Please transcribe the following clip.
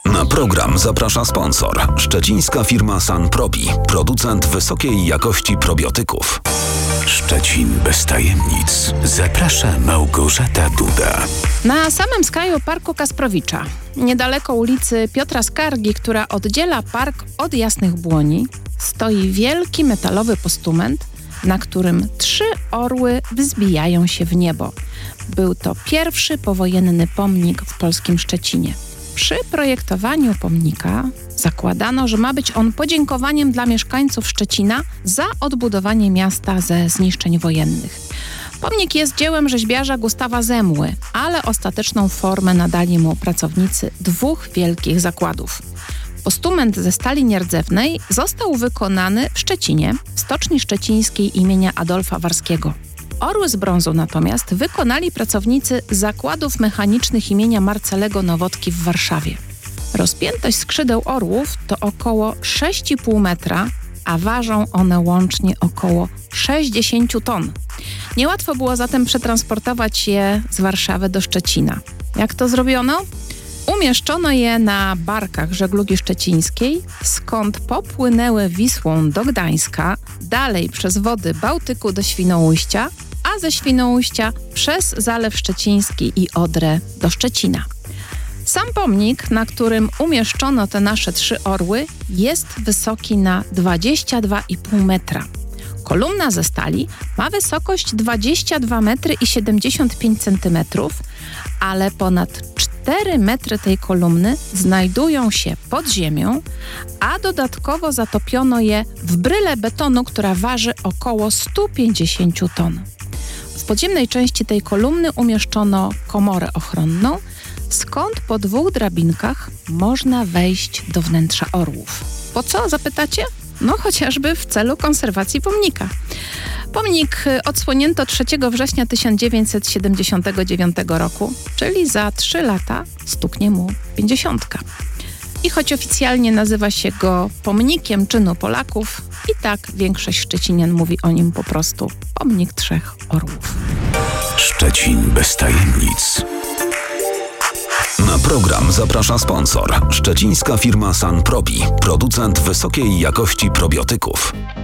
Na program zaprasza sponsor. Szczecińska firma Sanprobi, producent wysokiej jakości probiotyków. Szczecin bez tajemnic. Zaprasza Małgorzata Duda. Na samym skraju Parku Kasprowicza, niedaleko ulicy Piotra Skargi, która oddziela park od Jasnych Błoni, stoi wielki metalowy postument, na którym 3 orły wzbijają się w niebo. Był to pierwszy powojenny pomnik w polskim Szczecinie. Przy projektowaniu pomnika zakładano, że ma być on podziękowaniem dla mieszkańców Szczecina za odbudowanie miasta ze zniszczeń wojennych. Pomnik jest dziełem rzeźbiarza Gustawa Zemły, ale ostateczną formę nadali mu pracownicy 2 wielkich zakładów. Postument ze stali nierdzewnej został wykonany w Szczecinie, w Stoczni Szczecińskiej imienia Adolfa Warskiego. Orły z brązu natomiast wykonali pracownicy zakładów mechanicznych imienia Marcelego Nowotki w Warszawie. Rozpiętość skrzydeł orłów to około 6,5 metra, a ważą one łącznie około 60 ton. Niełatwo było zatem przetransportować je z Warszawy do Szczecina. Jak to zrobiono? Umieszczono je na barkach żeglugi szczecińskiej, skąd popłynęły Wisłą do Gdańska, dalej przez wody Bałtyku do Świnoujścia, a ze Świnoujścia przez Zalew Szczeciński i Odrę do Szczecina. Sam pomnik, na którym umieszczono te nasze 3 orły, jest wysoki na 22,5 metra. Kolumna ze stali ma wysokość 22 metry i 75 centymetrów, ale ponad 4 metry tej kolumny znajdują się pod ziemią, a dodatkowo zatopiono je w bryle betonu, która waży około 150 ton. W podziemnej części tej kolumny umieszczono komorę ochronną, skąd po 2 drabinkach można wejść do wnętrza orłów. Po co, zapytacie? No chociażby w celu konserwacji pomnika. Pomnik odsłonięto 3 września 1979 roku, czyli za 3 lata stuknie mu 50. I choć oficjalnie nazywa się go pomnikiem czynu Polaków, i tak większość szczecinian mówi o nim po prostu Pomnik 3 Orłów. Szczecin bez tajemnic. Na program zaprasza sponsor. Szczecińska firma Sanprobi, producent wysokiej jakości probiotyków.